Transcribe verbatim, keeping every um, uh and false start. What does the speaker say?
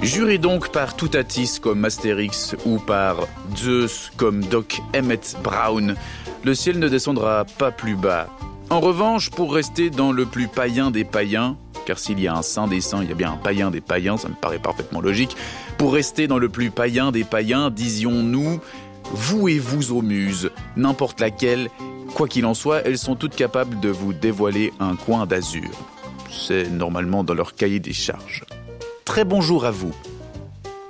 Juré donc par Toutatis comme Astérix ou par Zeus comme Doc Emmett Brown, le ciel ne descendra pas plus bas. En revanche, pour rester dans le plus païen des païens, car s'il y a un saint des saints, il y a bien un païen des païens, ça me paraît parfaitement logique, pour rester dans le plus païen des païens, disions-nous, vouez-vous aux muses, n'importe laquelle, quoi qu'il en soit, elles sont toutes capables de vous dévoiler un coin d'azur. C'est normalement dans leur cahier des charges. Très bonjour à vous.